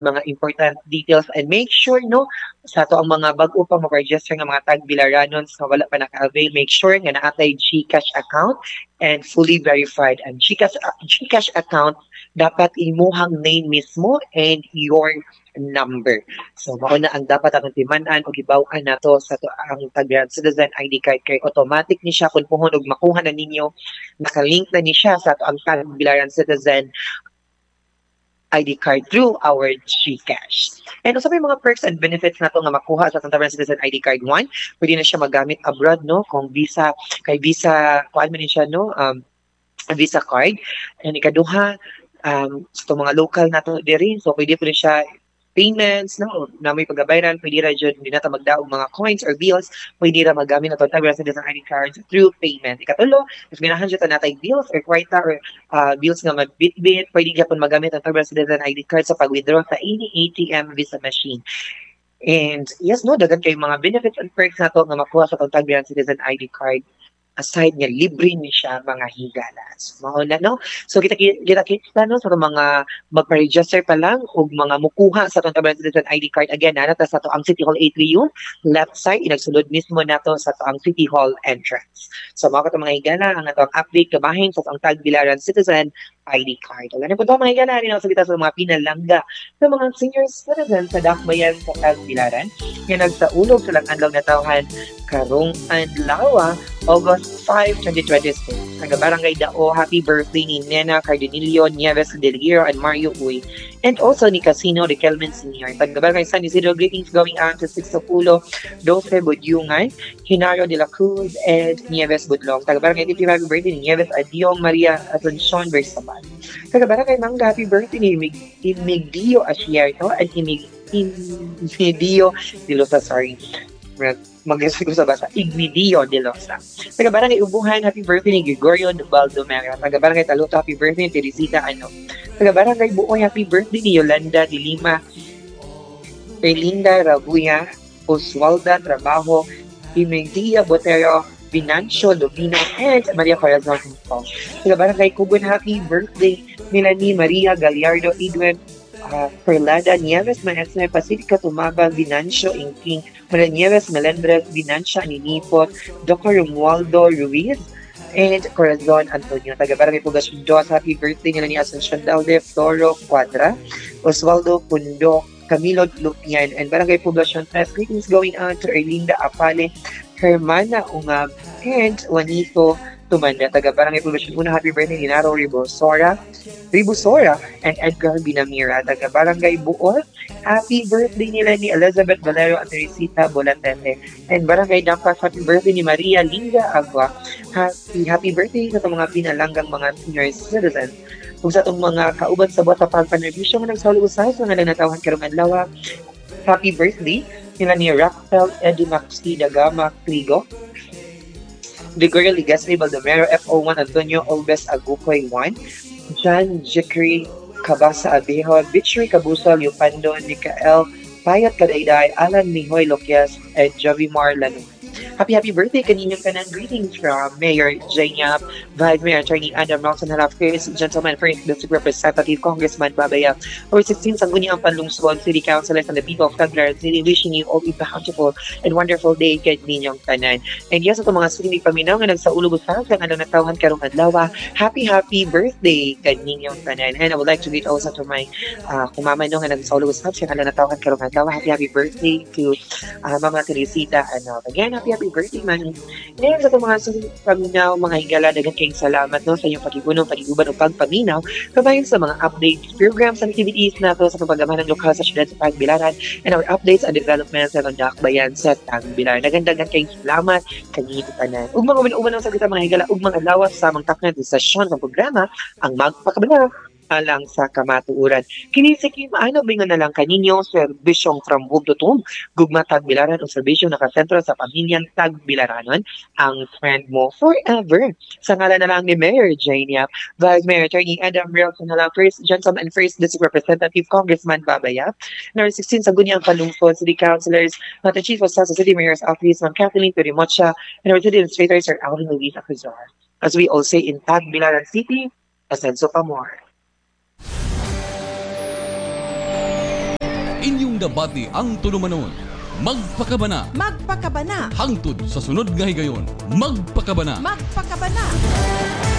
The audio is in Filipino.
mga important details and make sure no sa ato ang mga bag-o pang mag-register nga mga tag-Bilaranon sa wala pa naka-avail, make sure nga naatay GCash account and fully verified. And GCash account dapat imuhang name mismo and your number. So mao na ang dapat atong timan-an o gibaw-an nato sa to ang tag citizen ID card kay automatic ni siya kung puhon og makuha na ninyo nakalink na ni siya sa to ang tag-Bilaran citizen ID card through our GCash. And also may mga perks and benefits na to nga makuha sa Santa Barbara Citizen ID card. One, pwede na siya magamit abroad, no? Kung visa, kay visa, kuan man ni siya, no? Visa card. And ikaduha, sa mga local na to diri, so pwede po rin siya payments, no? Na may paggabayran, pwede ra dyan, hindi na ta magdaog mga coins or bills, pwede ra magamit na to Santa Barbara Citizen ID cards through payment. Ikatulo, if ganahan siya ta natay bills or kwarta or bills nga mag-bitbit, pwede ka po magamit ang Tagba Citizen ID card sa pag-withdraw sa any ATM Visa machine. And yes, no, dagan kay mga benefits and perks na to nga makuha sa Tagba Citizen ID card aside nga libre ni siya mga higala. So, mao na no. So kita no sa mga magpa-register pa lang og mga mukuha sa atong Tabaran Citizen ID card again na sa to ang City Hall atrium left side inagsulod mismo nato sa to ang City Hall entrance. So mao katong mga higala ang atong update kabahin sa ang Tagbilaran Citizen ID card. Wala na po mga higala rin sa kita sa mga pinalangga sa mga senior citizens sa Dakbayan sa Tagbilaran nga nagsaulog sa lang-adlaw na tawhan karong adlaw August 5, 2026. Taga Barangay Dao, happy birthday ni Nena Cardinillo Nieves Del Hierro and Mario Uy. And also ni Casino de Kelvin Sr. Taga Barangay San Isidro, greetings going on to 6 Opulo, 12 Budyungan, Hinario de la Cruz, and Nieves Budlong. Taga Barangay Titi, happy birthday ni Nieves Adiong Maria Asuncion Versaban. Taga Barangay Mangga, happy birthday ni Imigdio Asierto and Imigdio Dilosa, sorry. Mag-guess ko sa basa, Ignidio de Losa. Taga Barangay Ubuhan, happy birthday ni Gregorio Baldomero. Taga Barangay Taluto, happy birthday ni Teresita Ano. Taga Barangay Buoy, happy birthday ni Yolanda de Lima, Erlinda Rabuya, Oswalda Trabajo, Imedia Botero, Binancio Lubino, and Maria Corazon Info. Taga Barangay Kugon, happy birthday nila ni Maria Gallardo Edwin Perlada Nieves Maestre Pacifica Tumabal Binancio Inking Maria Nieves Melendres Binancia Ninipot Dr. Romualdo Ruiz and Corazon Antonio. Taga Barangay Pugas Dos, happy birthday nila ni Asuncion Dalde Floro Cuadra, Osvaldo Pundo, Camilo Lupian, and Barangay Poblacion Tres. Greetings going on to Erlinda Apale, Hermana Ungab, and Juanito Tumanda. Taga Barangay Poblacion Una, happy birthday ni Naro Ribosora, and Edgar Binamira. Taga Barangay Buol, happy birthday nila ni Elizabeth Valero at Teresita Bolatete. And Barangay Dampas, happy birthday ni Maria Linda Agua. Happy birthday sa mga pinalanggang mga senior citizens. Kung sa itong mga kauban sa bota pagpanervisyo nga nagsaluusay sa nga nagnatawan karong adlaw, happy birthday nila ni Raquel Eddie Maxi Dagama Cligo, Gregorio Ligasri Baldomero, FO1 Antonio Olves Agucoy 1, John Jickery Cabasa Abejo, Bitchery Cabusal Yupando, Nicael Payat Kadayday, Alan Mihoy Loquias, and Jovimar Lanu. Happy birthday kaninyong kanang greetings from Mayor Janyap, Vice Mayor Attorney Adam Ronson Halafkis, Gentleman First District Representative Congressman Babaya, over 16 Sangguniang Panlungsod, City Councilors, and the people of Tagbilaran City, wishing you all a bountiful and wonderful day kaninyong tanan. And yes, ito mga sining paminaw nga nagsaulog sa kang ano natawhan karong adlaw. Happy birthday kaninyong tanan. And I would like to greet also to my kumama no nga nagsaulog sa kang ano natawhan karong adlaw. Happy birthday to Mama Teresita ano. Again, happy birthday man. Ngayon sa itong mga paminaw, mga higala, dagan kayong salamat no, sa inyong pag-igunong, pag-iguban o pagpaminaw, kabayan sa mga updates, programs, and activities na to sa pagpagaman ng lokal sa syudad sa Tagbilaran and our updates and developments sa Dakbayan sa Tagbilaran. Dagan kayong salamat, kanito tanan. Ug mga uman sa kita mga higala, ug mga lawas sa mga takna sa session ng programa, ang magpakabala alang sa kamatuuran. Kini sa ano bingon na lang kaninyo serbisyong from home to home, gugma Tagbilaran o serbisyo nakasentro sa pamilyang Tagbilaranon, ang friend mo forever. Sa ngalan na lang ni Mayor Jane Yap, Vice Mayor Attorney Adam Rilson na lang, First Gentleman and First District Representative Congressman Babaya, number 16 sa Gunyang Panlungsod, City Councilors, the Chief of Staff sa City Mayor's Office, Ma'am Kathleen Perimocha, and our City Administrator, Sir Alvin Luisa Cruzar. As we all say in Tagbilaran City, Asenso pa more. Inyong debate ang tulumanon. Magpakabana. Magpakabana. Hangtod sa sunod nga higayon. Magpakabana. Magpakabana.